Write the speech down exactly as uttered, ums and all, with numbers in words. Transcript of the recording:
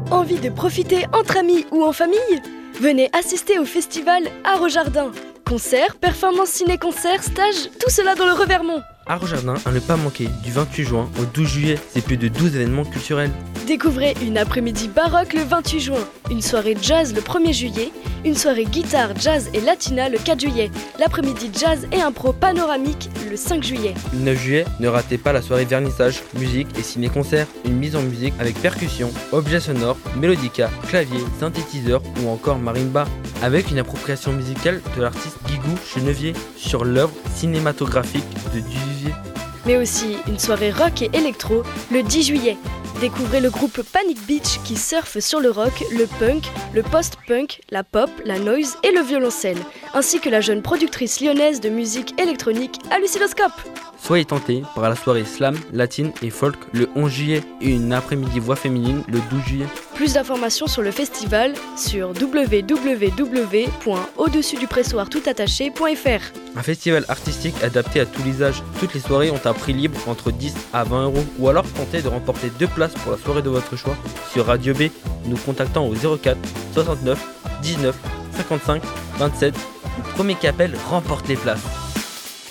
Envie de profiter entre amis ou en famille ? Venez assister au festival Art au Jardin. Concerts, performances ciné-concerts, stages, tout cela dans le Revermont. Art au Jardin, à ne pas manquer, du vingt-huit juin au douze juillet, c'est plus de douze événements culturels. Découvrez une après-midi baroque le vingt-huit juin, une soirée jazz le premier juillet, une soirée guitare, jazz et latina le quatre juillet, l'après-midi jazz et impro panoramique le cinq juillet. Le neuf juillet, ne ratez pas la soirée vernissage, musique et ciné-concert, une mise en musique avec percussion, objets sonores, mélodica, clavier, synthétiseur ou encore marimba, avec une appropriation musicale de l'artiste Guigou Chenevier sur l'œuvre cinématographique de Duvivier. Mais aussi une soirée rock et électro le dix juillet. Découvrez le groupe Panic Beach qui surfe sur le rock, le punk, le post-punk, la pop, la noise et le violoncelle, ainsi que la jeune productrice lyonnaise de musique électronique Hallucinoscope. Soyez tentés par la soirée slam, latine et folk le onze juillet et une après-midi voix féminine le douze juillet. Plus d'informations sur le festival sur w w w point au dessus du pressoir tout attaché point f r. Un festival artistique adapté à tous les âges. Toutes les soirées ont un prix libre entre dix à vingt euros. Ou alors tentez de remporter deux places pour la soirée de votre choix sur Radio B, nous contactant au zéro quatre soixante-neuf dix-neuf cinquante-cinq vingt-sept. Le premier qui appelle remporte les places.